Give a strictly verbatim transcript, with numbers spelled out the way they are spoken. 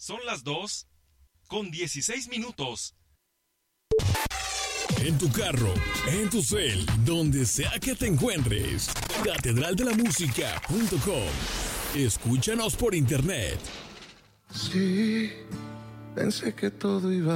Son las dos con dieciséis minutos. En tu carro, en tu cel, donde sea que te encuentres. catedral de la música punto com. Escúchanos por internet. Sí, pensé que todo iba